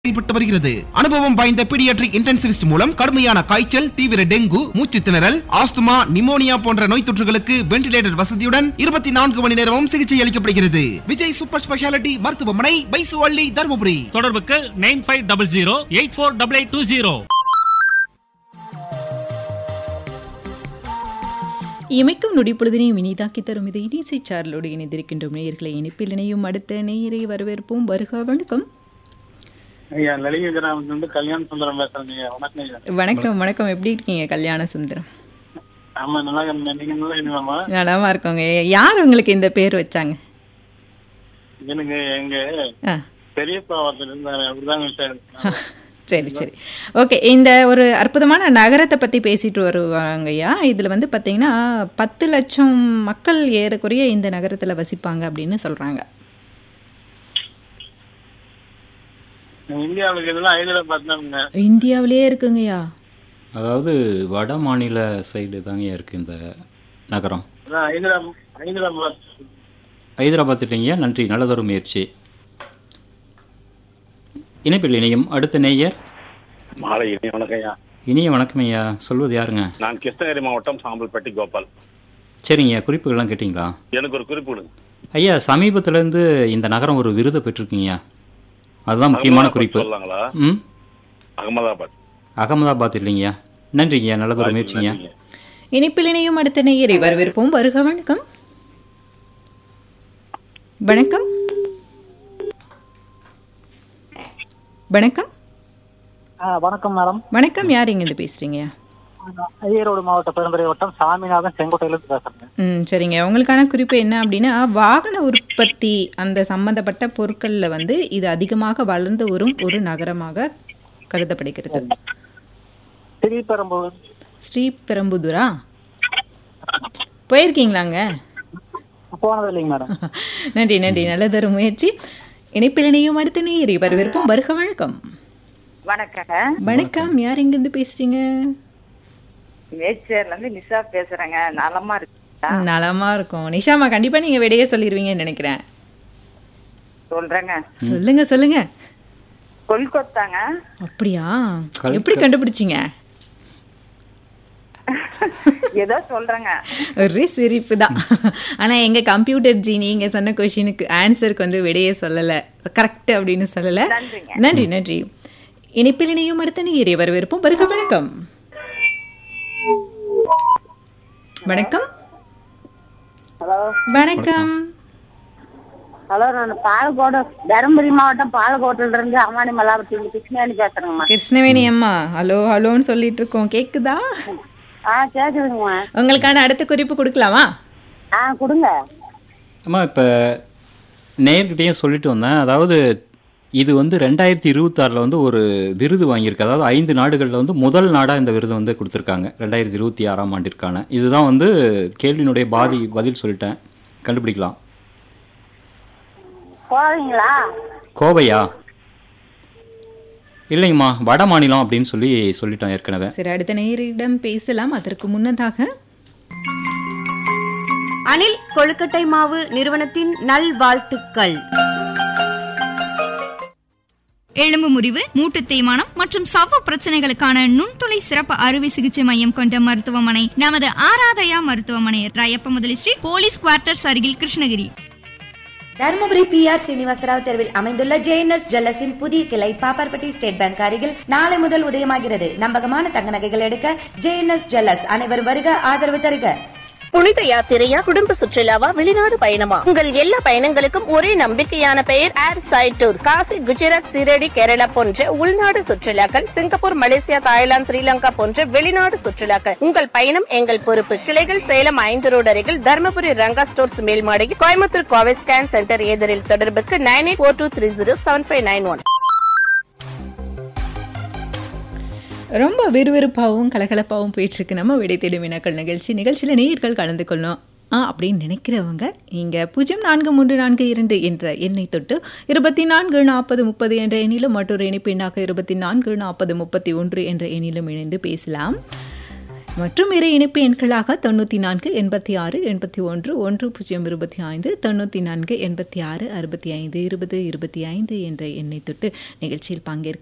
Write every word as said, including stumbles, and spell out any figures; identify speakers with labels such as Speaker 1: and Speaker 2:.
Speaker 1: செயல்பட்டு வருகிறது. அனுபவம் வாய்ந்த பீடியாட்ரிக் இன்டென்சிவிஸ்ட் மூலம் கடுமையான காய்ச்சல், தீவிர டெங்கு, மூச்சு திணறல், ஆஸ்துமா, நிமோனியா போன்ற நோய் தொற்றுகளுக்கு வென்டிலேட்டர் வசதியுடன் இருபத்தி நான்கு மணி நேரமும் சிகிச்சை அளிக்கப்படுகிறது. விஜய் சூப்பர் ஸ்பெஷாலிட்டி மருத்துவமனை, பைசுவள்ளி, தருமபுரி.
Speaker 2: தொடர்புக்கு nine five double zero eight four double eight two zero.
Speaker 3: இமைக்கும் நொடி பொழுதினையும் இனிதாக்கி தரும் இது இனிசை சார்லோடு இணைந்திருக்கின்றோம். நேயர்களை இணைப்பில் இணையும் அடுத்த நேயரை வரவேற்போம். வருக. வணக்கம்.
Speaker 4: ஐயா லலிங்க கிராமத்துல கல்யாண சுந்தரம் பேசுறேன். வணக்கம்.
Speaker 3: வணக்கம் வணக்கம். எப்படி இருக்கீங்க கல்யாண சுந்தரம்?
Speaker 4: ஆமா, நல்லா நீங்க நல்லா இருக்கீங்களா?
Speaker 3: நலமா இருக்கோங்க. யார் உங்களுக்கு இந்த பேர் வச்சாங்க?
Speaker 4: எனக்கு எங்க பெரியப்பா ஒருத்தர் இருந்தாரு, அப்படிதாங்க.
Speaker 3: சரி சரி ஓகே. இந்த ஒரு அற்புதமான நகரத்தை பற்றி பேசிட்டு வருவாங்கய்யா. இதில் வந்து பார்த்தீங்கன்னா பத்து லட்சம் மக்கள் ஏறக்குறைய இந்த நகரத்தில் வசிப்பாங்க அப்படின்னு சொல்கிறாங்க. இந்தியாவிலேயே இருக்குங்கய்யா.
Speaker 5: அதாவது வட மாநில சைடு தாங்க இருக்கு இந்த நகரம். ஹைதராபாத் இல்லைங்க. நன்றி, நல்லதொரு முயற்சி. இணைப்பில் இணையும் அடுத்த நேயர்.
Speaker 6: மாலை இனிய வணக்கம் ஐயா.
Speaker 5: இனிய வணக்கம் ஐயா. சொல்வது யாருங்க?
Speaker 6: நான் கிருஷ்ணகிரி மாவட்டம் சாம்பல்பட்டி கோபால்.
Speaker 5: சரிங்க, குறிப்புகள்லாம் கேட்டிங்களா?
Speaker 6: எனக்கு ஒரு குறிப்பு கொடுங்க
Speaker 5: ஐயா. சமீபத்திலேருந்து இந்த நகரம் ஒரு விருதை பெற்றிருக்கீங்க, அதுதான் முக்கியமான குறிப்பு. ம்
Speaker 6: அகமதாபாத்.
Speaker 5: அகமதாபாத் இல்லைங்கய்யா. நன்றிங்கய்யா, நல்லதொரு முயற்சிங்க.
Speaker 3: இணைப்பில் இணையும் அடுத்த நேயரை வரவேற்போம். வருக. வணக்கம். வணக்கம் வணக்கம்
Speaker 4: வணக்கம் மேடம்.
Speaker 3: வணக்கம். யார் இங்கிருந்து பேசுறீங்க?
Speaker 4: ஈரோடு மாவட்ட பெருந்துறை வட்டம் சாமிநாதன், செங்கோட்டையிலிருந்து பேசுறேன்.
Speaker 3: ம் சரிங்க. உங்களுக்கான குறிப்பு என்ன அப்படின்னா, வாகன உற்பத்தி அந்த சம்பந்தப்பட்ட பொருட்கள்ல வந்து இது அதிகமாக வளர்ந்து வரும் ஒரு நகரமாக கருதப்படுகிறது.
Speaker 4: ஸ்ரீபெரும்புதூர்.
Speaker 3: ஸ்ரீபெரும்புதூரா? போயிருக்கீங்களாங்க?
Speaker 4: போனது இல்லைங்க மேடம்.
Speaker 3: நன்றி நன்றி, நல்லதொரு முயற்சி. இணைப்பில் இணையும் அடுத்த நேயரை வரவேற்போம். வருக. வணக்கம்.
Speaker 7: வணக்கம்.
Speaker 3: வணக்கம். யார் இங்கிருந்து பேசுறீங்க?
Speaker 7: மேச்சேர்ல இருந்து நிஷா பேசுறேங்க. நலமா இருக்கா?
Speaker 3: நலமா இருக்கும். நிஷாமா, கண்டிப்பா நீங்க விடையே சொல்லிடுவீங்கன்னு நினைக்கிறேன்.
Speaker 7: சொல்றேங்க.
Speaker 3: சொல்லுங்க சொல்லுங்க.
Speaker 7: கொல்கத்தாங்க.
Speaker 3: அப்படியா? எப்படி கண்டுபிடிச்சீங்க?
Speaker 7: ஏதோ சொல்றேங்க.
Speaker 3: ஒரே சிரிப்பு தான். ஆனா எங்க கம்ப்யூட்டர் ஜி நீங்க சொன்ன கொஸ்டினுக்கு ஆன்சருக்கு வந்து விடையே சொல்லல, கரெக்ட் அப்படின்னு சொல்லல. நன்றி நன்றி. இணைப்பில் இணையும் அடுத்த நேயரை வரவேற்போம். வருக. வணக்கம். வணக்கம். வணக்கம்.
Speaker 8: ஹலோ, நான் பாலக்கோடு, தருமபுரி மாவட்டம் பாலக்கோட்டில இருந்து அம்மானி மலாபத்தி கிருஷ்ணவேணி பேசுறேங்கம்மா.
Speaker 3: கிருஷ்ணவேணி அம்மா, ஹலோ ஹலோன்னு சொல்லிட்டு இருக்கோம். கேக்குதா?
Speaker 8: ஆ கேக்குதுங்கம்மா.
Speaker 3: உங்களுக்கான அடுத்த குறிப்பு கொடுக்கலாமா?
Speaker 8: ஆ கொடுங்க.
Speaker 5: அம்மா, இப்போ நேர்கிட்டையும் சொல்லிட்டு வந்தேன். அதாவது இது வந்து ரெண்டாயிரத்தி இருபத்தாறில் வந்து ஒரு விருது வாங்கியிருக்கு. அதாவது ஐந்து நாடுகளில் வந்து முதல் நாடாக இந்த விருது வந்து கொடுத்துருக்காங்க ரெண்டாயிரத்தி இருபத்தி ஆறாம் ஆண்டிற்கான. இதுதான் வந்து கேள்வியினுடைய பாதி பதில் சொல்லிட்டேன், கண்டுபிடிக்கலாம்.
Speaker 8: போவீங்களா?
Speaker 5: கோவையா? இல்லைங்கம்மா, வட மாநிலம் அப்படின்னு சொல்லி சொல்லிட்டோம் ஏற்கனவே.
Speaker 3: சரி, அடுத்த நேயரிடம் பேசலாம். அதற்கு முன்னதாக
Speaker 9: அணில் கொழுக்கட்டை மாவு நிறுவனத்தின் நல்வாழ்த்துக்கள்.
Speaker 10: எலும்பு முறிவு, மூட்டு தேய்மானம் மற்றும் சவ்வு பிரச்சனைகளுக்கான நுண்துளை சிறப்பு அறுவை சிகிச்சை மையம் கொண்ட மருத்துவமனை நமது ஆராதயா மருத்துவமனை, ராயப்ப முதலி ஸ்ட்ரீட், போலீஸ் குவார்ட்டர்ஸ் அருகில், கிருஷ்ணகிரி.
Speaker 9: தருமபுரி பி ஆர் ஸ்ரீனிவாசராவ் தெருவில் அமைந்துள்ள ஜேஎன்எஸ் ஜுவல்லர்ஸின் புதிய கிளை பாப்பார்பட்டி ஸ்டேட் பேங்க் அருகில் நாளை முதல் உதயமாகிறது. நம்பகமான தங்க நகைகள் எடுக்க ஜேஎன்எஸ் ஜுவல்லர்ஸ். அனைவரும் வருக, ஆதரவு தருக.
Speaker 11: புனித யாத்திரையா, குடும்ப சுற்றுலாவா, வெளிநாடு பயணமா, உங்கள் எல்லா பயணங்களுக்கும் ஒரே நம்பிக்கையான பெயர் ஏர் சைட் டூர்ஸ். காசி, குஜராத், சீரடி, கேரளா போன்ற உள்நாடு சுற்றுலாக்கள், சிங்கப்பூர், மலேசியா, தாய்லாந்து, ஸ்ரீலங்கா போன்ற வெளிநாடு சுற்றுலாக்கள். உங்கள் பயணம் எங்கள் பொறுப்பு. கிளைகள் சேலம் ஐந்து ரோடு அருகில், Dharmapuri Ranga stores மேல்மாடியில், Coimbatore Kovai scan centre எதிரில். தொடர்புக்கு nine eight four two three zero seven five nine one.
Speaker 3: ரொம்ப விறுவிறுப்பாகவும் கலகலப்பாகவும் போயிட்டுருக்கு நம்ம விடை தேடும் வினாக்கள் நிகழ்ச்சி. நிகழ்ச்சியில் நேயர்கள் கலந்து கொள்ளணும் ஆ அப்படின்னு நினைக்கிறவங்க இங்கே பூஜ்ஜியம் நான்கு மூன்று நான்கு இரண்டு என்ற எண்ணை தொட்டு இருபத்தி நான்கு நாற்பது முப்பது என்ற எண்ணிலும், மற்றொரு இணைப்பு எண்ணாக இருபத்தி நான்கு நாற்பது முப்பத்தி ஒன்று என்ற எண்ணிலும் இணைந்து பேசலாம். மற்றும் இரு இணைப்பு எண்களாக தொண்ணூற்றி நான்கு எண்பத்தி ஆறு எண்பத்தி ஒன்று ஒன்று பூஜ்ஜியம் இருபத்தி ஐந்து தொண்ணூற்றி நான்கு எண்பத்தி ஆறு அறுபத்தி ஐந்து இருபது இருபத்தி ஐந்து என்ற எண்ணை தொட்டு நிகழ்ச்சியில் பங்கேற்க